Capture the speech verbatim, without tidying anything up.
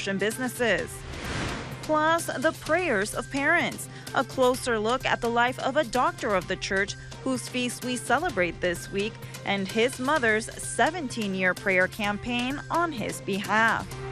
Christian businesses. Plus, the prayers of parents. A closer look at the life of a doctor of the church whose feast we celebrate this week and his mother's seventeen-year prayer campaign on his behalf.